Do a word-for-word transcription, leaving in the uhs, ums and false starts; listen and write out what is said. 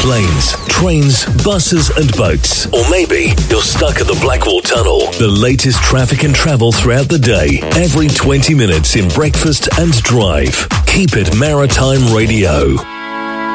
planes, trains, buses and boats. Or maybe you're stuck at the Blackwall Tunnel. The latest traffic and travel throughout the day, every twenty minutes in Breakfast and Drive. Keep it Maritime Radio.